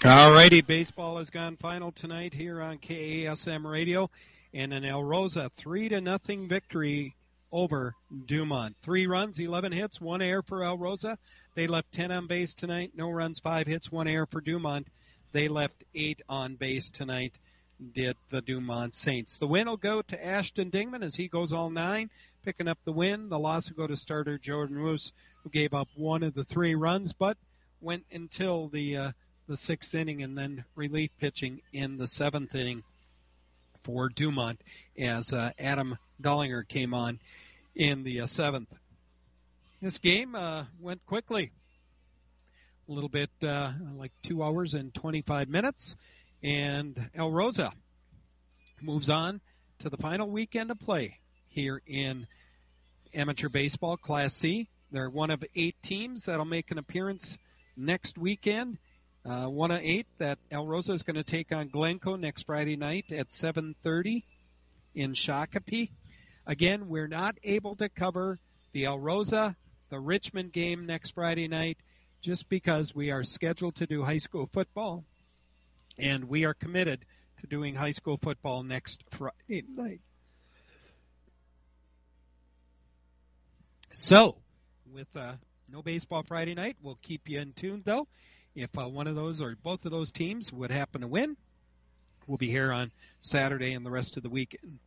All righty, baseball has gone final tonight here on KASM Radio, and an El Rosa 3-0 victory over Dumont. 3 runs, 11 hits, 1 error for El Rosa. They left 10 on base tonight. No runs, 5 hits, 1 error for Dumont. They left 8 on base tonight, did the Dumont Saints. The win will go to Ashton Dingman as he goes all 9, picking up the win. The loss will go to starter Jordan Roos, who gave up 1 of the 3 runs, but went until the 6th inning and then relief pitching in the 7th inning for Dumont as Adam Dollinger came on in the 7th. This game went quickly, a little bit like 2 hours and 25 minutes, and El Rosa moves on to the final weekend of play here in amateur baseball Class C. They're one of 8 teams that'll make an appearance next weekend. 1 of 8 that El Rosa is going to take on Glencoe next Friday night at 7:30 in Shakopee. Again, we're not able to cover the El Rosa, the Richmond game next Friday night just because we are scheduled to do high school football, and we are committed to doing high school football next Friday night. So, with no baseball Friday night, we'll keep you in tune, though. If one of those or both of those teams would happen to win, we'll be here on Saturday and the rest of the weekend